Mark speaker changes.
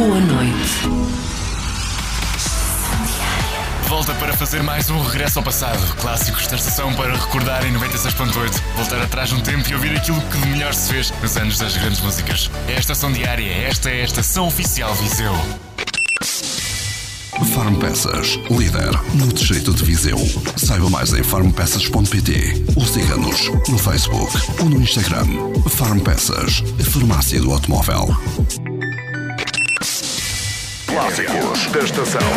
Speaker 1: Boa noite.
Speaker 2: Volta para fazer mais um regresso ao passado. Clássicos da estação para recordar em 96.8. Voltar atrás no tempo e ouvir aquilo que de melhor se fez nos anos das grandes músicas. É a estação diária, esta é a estação oficial Viseu.
Speaker 3: Farmpeças, líder no distrito de Viseu. Saiba mais em farmpeças.pt ou siga-nos no Facebook ou no Instagram. Farmpeças, a farmácia do automóvel.
Speaker 4: Clássicos da estação.